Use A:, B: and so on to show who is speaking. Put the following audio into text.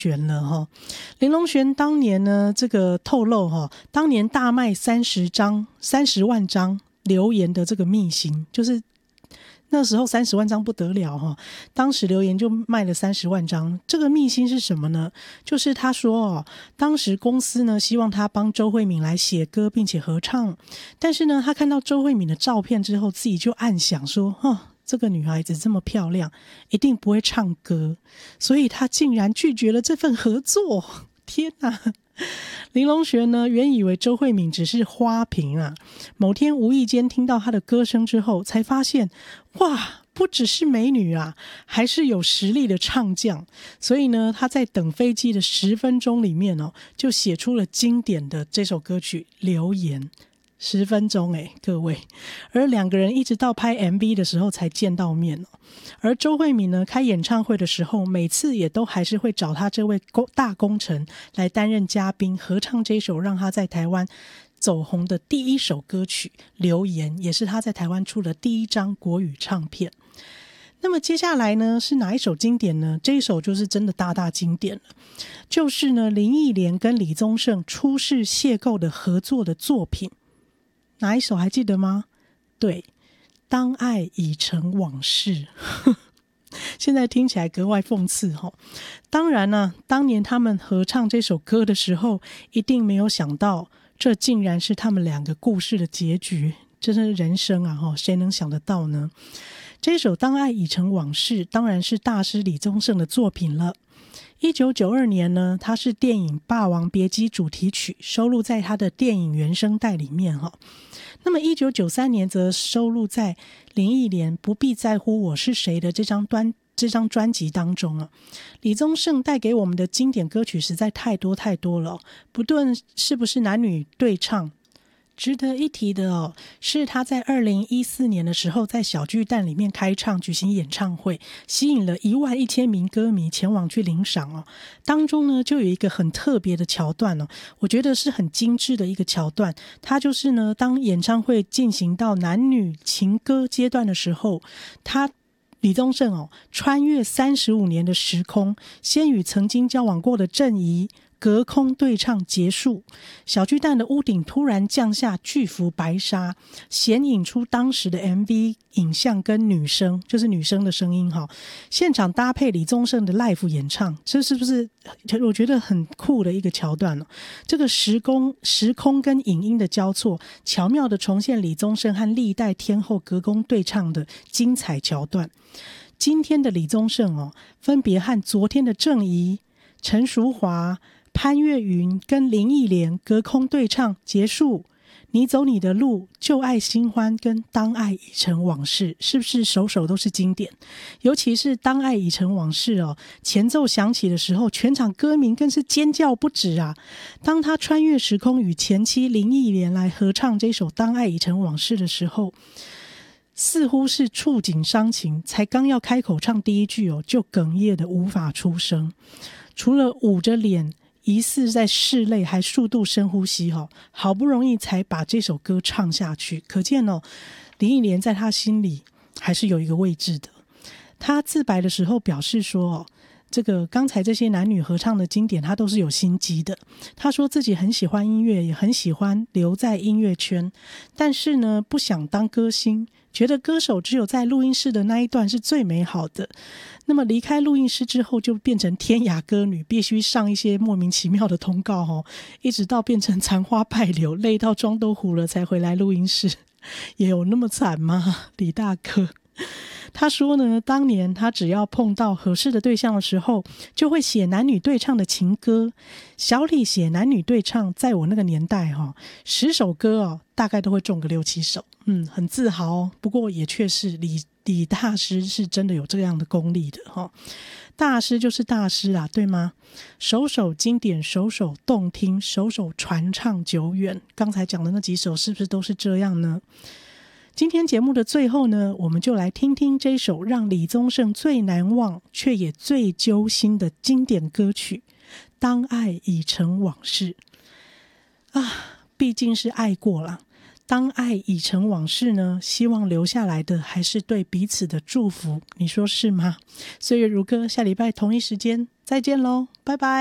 A: 璇了哈。林隆璇当年呢，这个透露哈，当年大卖30万张留言的这个秘辛，就是那时候30万张不得了哈，当时留言就卖了30万张。这个秘辛是什么呢？就是他说当时公司呢希望他帮周慧敏来写歌并且合唱，但是呢他看到周慧敏的照片之后，自己就暗想说这个女孩子这么漂亮，一定不会唱歌，所以他竟然拒绝了这份合作。天哪！林隆璇呢，原以为周慧敏只是花瓶啊，某天无意间听到她的歌声之后，才发现，哇，不只是美女啊，还是有实力的唱将。所以呢，他在等飞机的10分钟里面就写出了经典的这首歌曲《留言》。10分钟各位，而两个人一直到拍 MV 的时候才见到面而周慧敏呢，开演唱会的时候，每次也都还是会找他这位大功臣来担任嘉宾，合唱这首让他在台湾走红的第一首歌曲《留言》，也是他在台湾出的第一张国语唱片。那么接下来呢，是哪一首经典呢？这一首就是真的大大经典了，就是呢林忆莲跟李宗盛初试邂逅的合作的作品。哪一首还记得吗？对，当爱已成往事。现在听起来格外讽刺当然当年他们合唱这首歌的时候，一定没有想到这竟然是他们两个故事的结局。真是人生谁能想得到呢？这首当爱已成往事当然是大师李宗盛的作品了。1992年呢，它是电影《霸王别姬》主题曲，收录在他的电影原声带里面那么1993年则收录在林忆莲《不必在乎我是谁》的这张专辑当中李宗盛带给我们的经典歌曲实在太多太多了不论是不是男女对唱。值得一提的是他在2014年的时候在小巨蛋里面开唱举行演唱会，吸引了11000名歌迷前往去领赏当中呢就有一个很特别的桥段我觉得是很精致的一个桥段。它就是呢，当演唱会进行到男女情歌阶段的时候，李宗盛穿越35年的时空，先与曾经交往过的郑怡隔空对唱结束，小巨蛋的屋顶突然降下巨幅白纱，显影出当时的 MV 影像跟女生，就是女生的声音现场搭配李宗盛的 live 演唱，这是不是我觉得很酷的一个桥段这个时空跟影音的交错，巧妙的重现李宗盛和历代天后隔空对唱的精彩桥段。今天的李宗盛分别和昨天的郑怡、陈淑华、潘越云跟林忆莲隔空对唱结束，你走你的路，旧爱新欢跟当爱已成往事，是不是首首都是经典？尤其是当爱已成往事前奏响起的时候，全场歌迷更是尖叫不止当他穿越时空与前妻林忆莲来合唱这首当爱已成往事的时候，似乎是触景伤情，才刚要开口唱第一句就哽咽的无法出声，除了捂着脸疑似在拭泪，还数度深呼吸好不容易才把这首歌唱下去。可见林忆莲在他心里还是有一个位置的。他自白的时候表示说这个刚才这些男女合唱的经典他都是有心机的。他说自己很喜欢音乐，也很喜欢留在音乐圈，但是呢不想当歌星，觉得歌手只有在录音室的那一段是最美好的，那么离开录音室之后就变成天涯歌女，必须上一些莫名其妙的通告一直到变成残花败柳，累到妆都糊了才回来录音室。也有那么惨吗？李大哥他说呢，当年他只要碰到合适的对象的时候，就会写男女对唱的情歌。小李写男女对唱，在我那个年代10首歌大概都会中个6、7首，很自豪不过也确实李大师是真的有这样的功力的大师就是大师对吗？首首经典，首首动听，首首传唱久远。刚才讲的那几首是不是都是这样呢？今天节目的最后呢，我们就来听听这首让李宗盛最难忘却也最揪心的经典歌曲《当爱已成往事》毕竟是爱过了， 当爱已成往事呢，希望留下来的还是对彼此的祝福，你说是吗？岁月如歌，下礼拜同一时间再见喽，拜拜。